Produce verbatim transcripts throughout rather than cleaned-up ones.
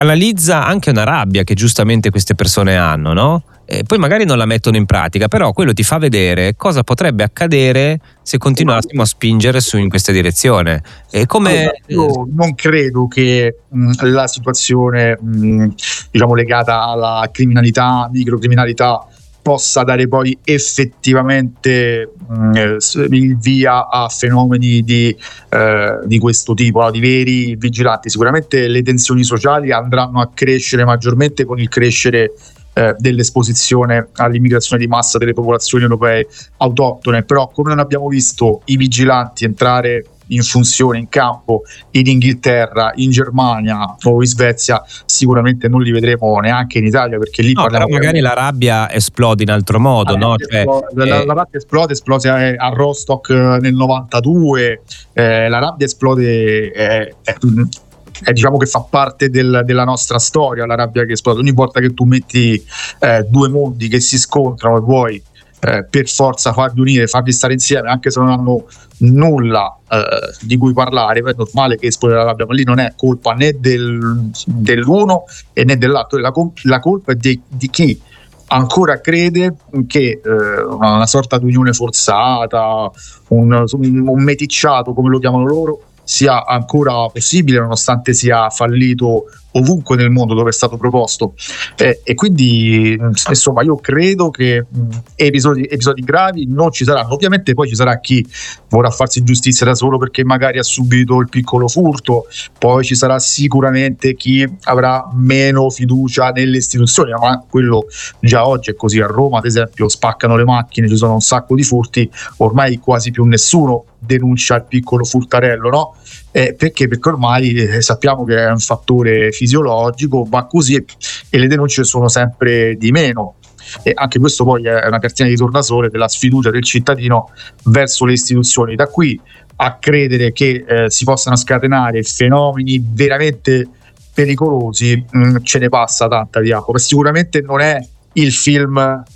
analizza anche una rabbia che giustamente queste persone hanno, no? E poi magari non la mettono in pratica, però quello ti fa vedere cosa potrebbe accadere se continuassimo a spingere su in questa direzione. E come io non credo che mh, la situazione mh, diciamo legata alla criminalità, microcriminalità, possa dare poi effettivamente mh, il via a fenomeni di, eh, di questo tipo, no? Di veri vigilanti. Sicuramente le tensioni sociali andranno a crescere maggiormente con il crescere eh, dell'esposizione all'immigrazione di massa delle popolazioni europee autoctone, però come non abbiamo visto i vigilanti entrare in funzione, in campo in Inghilterra, in Germania o in Svezia, sicuramente non li vedremo neanche in Italia, perché lì no, però magari la rabbia esplode in altro modo, no? Cioè, la, eh... la rabbia esplode, esplode a Rostock nel novantadue, eh, la rabbia esplode eh, eh, eh, diciamo che fa parte del, della nostra storia, la rabbia che esplode ogni volta che tu metti eh, due mondi che si scontrano e vuoi Eh, per forza farli unire, farli stare insieme, anche se non hanno nulla eh, di cui parlare, è normale che esplode la rabbia, ma lì non è colpa né del, dell'uno e né dell'altro, la, la colpa è di, di chi ancora crede che eh, una, una sorta di unione forzata, un, un meticciato come lo chiamano loro, sia ancora possibile nonostante sia fallito ovunque nel mondo dove è stato proposto, eh, e quindi insomma io credo che mh, episodi, episodi gravi non ci saranno. Ovviamente poi ci sarà chi vorrà farsi giustizia da solo perché magari ha subito il piccolo furto, poi ci sarà sicuramente chi avrà meno fiducia nelle istituzioni, ma quello già oggi è così. A Roma ad esempio spaccano le macchine, ci sono un sacco di furti, ormai quasi più nessuno denuncia il piccolo furtarello, no? Eh, perché? Perché ormai eh, sappiamo che è un fattore fisiologico, va così, e le denunce sono sempre di meno, e anche questo poi è una cartina di tornasole della sfiducia del cittadino verso le istituzioni. Da qui a credere che eh, si possano scatenare fenomeni veramente pericolosi, mh, ce ne passa tanta di acqua. Sicuramente non è il film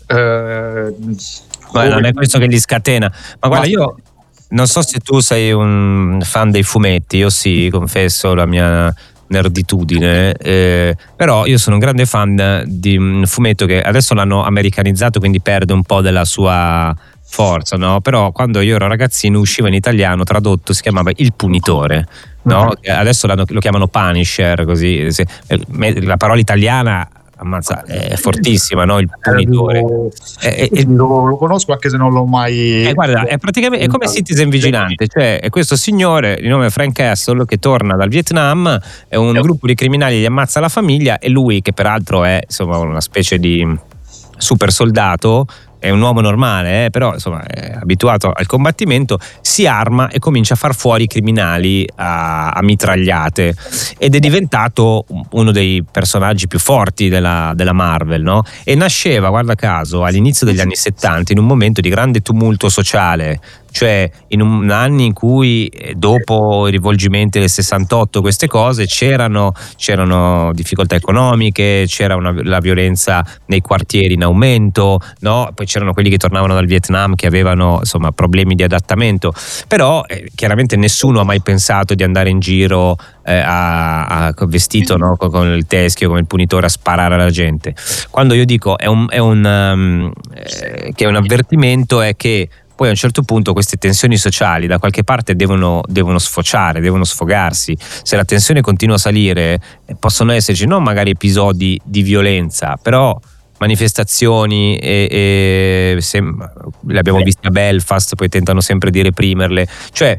eh, ma non è questo che li scatena, ma guarda, io non so se tu sei un fan dei fumetti, io sì, confesso la mia nerditudine, eh, però io sono un grande fan di un fumetto che adesso l'hanno americanizzato, quindi perde un po' della sua forza, no? Però quando io ero ragazzino usciva in italiano, tradotto, si chiamava Il Punitore, no? Adesso lo chiamano Punisher, così. La parola italiana ammazza, è fortissima, no? Il Punitore. Eh, eh, lo, lo conosco anche se non l'ho mai. Eh, guarda, è praticamente è come Citizen Vigilante, cioè è questo signore di nome Frank Castle che torna dal Vietnam, è un gruppo di criminali, gli ammazza la famiglia, e lui, che peraltro è insomma una specie di super soldato, è un uomo normale, eh, però insomma è abituato al combattimento, si arma e comincia a far fuori i criminali a, a mitragliate, ed è diventato uno dei personaggi più forti della, della Marvel, no? E nasceva, guarda caso, all'inizio degli anni settanta, in un momento di grande tumulto sociale, cioè in un anni in cui dopo i rivolgimenti del sessantotto queste cose c'erano, c'erano difficoltà economiche, c'era una, la violenza nei quartieri in aumento, no? Poi c'erano quelli che tornavano dal Vietnam che avevano insomma problemi di adattamento, però eh, chiaramente nessuno ha mai pensato di andare in giro eh, a, a vestito, no? con, con il teschio come il punitore a sparare alla gente. Quando io dico è un, è un um, eh, che è un avvertimento, è che poi a un certo punto queste tensioni sociali da qualche parte devono, devono sfociare, devono sfogarsi. Se la tensione continua a salire, possono esserci non magari episodi di violenza, però manifestazioni e, e se, le abbiamo viste a Belfast, poi tentano sempre di reprimerle, cioè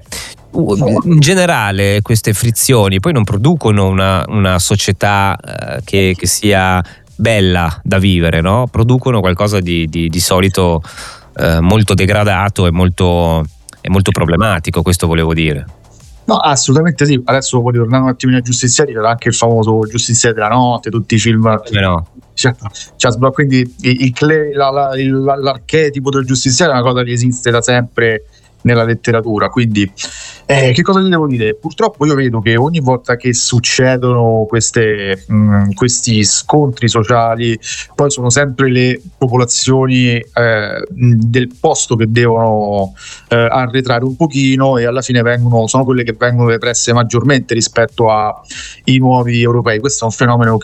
in generale queste frizioni poi non producono una, una società eh, che, che sia bella da vivere, no? Producono qualcosa di, di, di solito eh, molto degradato e molto, e molto problematico, questo volevo dire. No, assolutamente sì. Adesso voglio tornare un attimino ai giustizieri, c'era anche il famoso Giustiziere della notte, tutti i film. Eh no. Cioè, cioè, quindi il, il, la, la, il, l'archetipo del giustiziere è una cosa che esiste da sempre nella letteratura, quindi eh, che cosa ti devo dire? Purtroppo io vedo che ogni volta che succedono queste, mh, questi scontri sociali, poi sono sempre le popolazioni eh, del posto che devono eh, arretrare un pochino, e alla fine vengono, sono quelle che vengono represse maggiormente rispetto ai nuovi europei. Questo è un fenomeno